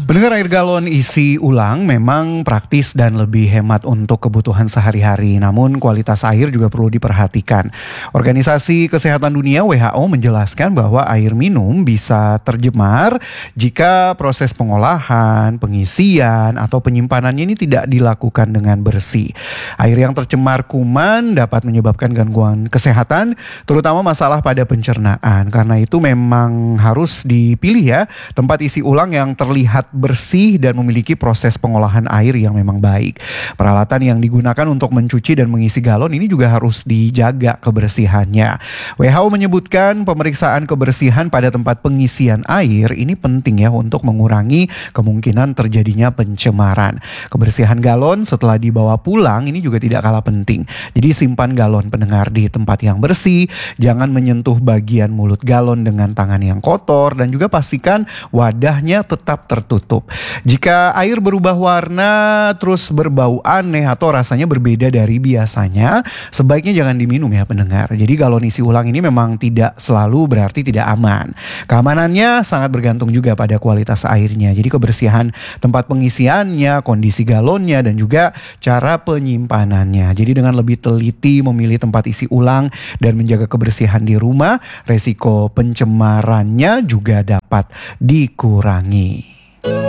Pendengar, air galon isi ulang memang praktis dan lebih hemat untuk kebutuhan sehari-hari. Namun kualitas air juga perlu diperhatikan. Organisasi Kesehatan Dunia WHO menjelaskan bahwa air minum bisa tercemar jika proses pengolahan, pengisian, atau penyimpanannya ini tidak dilakukan dengan bersih. Air yang tercemar kuman dapat menyebabkan gangguan kesehatan, terutama masalah pada pencernaan. Karena itu memang harus dipilih ya tempat isi ulang yang terlihat bersih dan memiliki proses pengolahan air yang memang baik. Peralatan yang digunakan untuk mencuci dan mengisi galon ini juga harus dijaga kebersihannya. WHO menyebutkan pemeriksaan kebersihan pada tempat pengisian air ini penting ya untuk mengurangi kemungkinan terjadinya pencemaran. Kebersihan galon setelah dibawa pulang ini juga tidak kalah penting. Jadi simpan galon, pendengar, di tempat yang bersih, jangan menyentuh bagian mulut galon dengan tangan yang kotor, dan juga pastikan wadahnya tetap tertutup. Jika air berubah warna, terus berbau aneh atau rasanya berbeda dari biasanya, sebaiknya jangan diminum ya pendengar. Jadi galon isi ulang ini memang tidak selalu berarti tidak aman. Keamanannya sangat bergantung juga pada kualitas airnya. Jadi kebersihan tempat pengisiannya, kondisi galonnya, dan juga cara penyimpanannya. Jadi dengan lebih teliti memilih tempat isi ulang dan menjaga kebersihan di rumah, resiko pencemarannya juga dapat dikurangi.